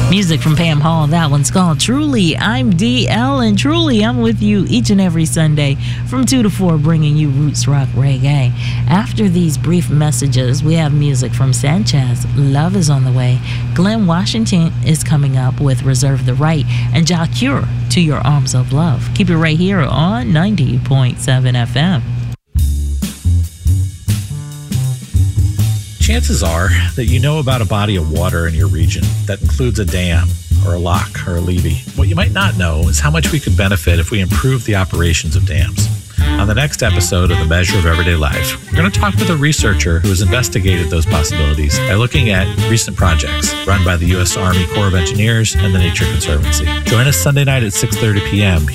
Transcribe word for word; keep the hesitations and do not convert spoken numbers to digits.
Music from Pam Hall. That one's called Truly. I'm D L, and truly I'm with you each and every Sunday from two to four, bringing you roots rock reggae. After these brief messages, we have music from Sanchez. Love is on the way. Glenn Washington is coming up with Reserve the Right, and Ja Cure, To Your Arms of Love. Keep it right here on ninety point seven F M. Chances are that you know about a body of water in your region that includes a dam or a lock or a levee. What you might not know is how much we could benefit if we improve the operations of dams. On the next episode of The Measure of Everyday Life, we're going to talk with a researcher who has investigated those possibilities by looking at recent projects run by the U S Army Corps of Engineers and the Nature Conservancy. Join us Sunday night at six thirty p.m.